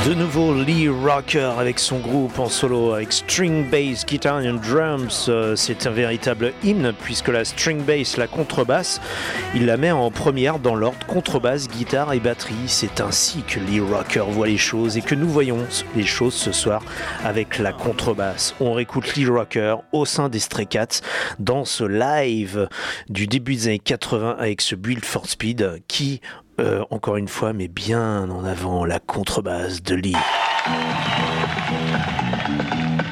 De nouveau Lee Rocker avec son groupe en solo avec string bass, guitar and drums. C'est un véritable hymne puisque la string bass, la contrebasse, il la met en première dans l'ordre contrebasse, guitare et batterie. C'est ainsi que Lee Rocker voit les choses et que nous voyons les choses ce soir avec la contrebasse. On réécoute Lee Rocker au sein des Stray Cats dans ce live du début des années 80 avec ce Build for Speed qui encore une fois, met bien en avant la contrebasse de Lee.